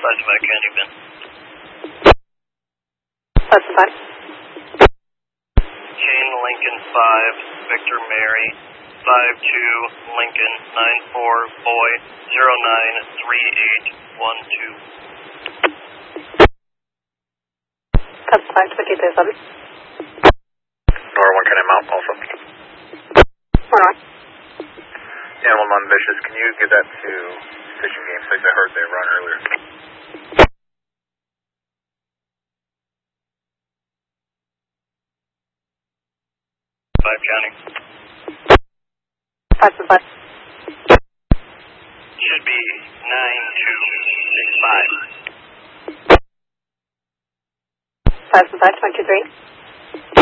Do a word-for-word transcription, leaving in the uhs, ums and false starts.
Five to five County, Ben. Five to five. Jane Lincoln five, Victor Mary, five two Lincoln nine four Boy zero nine three eight one two. Five five twenty three seven. Nora one, can I mount also? One on. Animal non-vicious, can you give that to Fishing Game six? I heard they run earlier. Five County. Five to five. Should be nine two six five. Five to five twenty three.